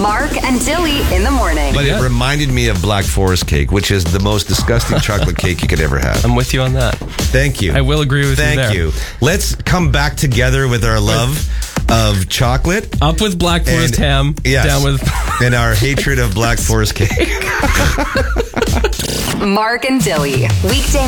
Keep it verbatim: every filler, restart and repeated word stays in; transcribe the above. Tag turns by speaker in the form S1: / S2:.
S1: Mark and Dilly in the morning.
S2: But
S3: Yeah.
S2: it reminded me of Black Forest cake, which is the most disgusting chocolate cake you could ever have.
S3: I'm with you on that.
S2: Thank you.
S3: I will agree with
S2: Thank
S3: you there.
S2: you. Let's come back together with our love of chocolate.
S3: Up with Black Forest
S2: And-
S3: ham.
S2: yes.
S3: Down with...
S2: And our hatred of Black Forest cake.
S1: Mark and Dilly. Weekday